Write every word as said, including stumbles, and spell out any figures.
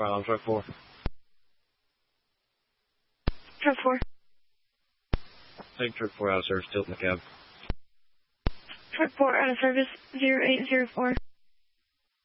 file on truck four. Truck four. Take truck four out of service, tilt in the cab. Truck four out of service, zero eight zero four.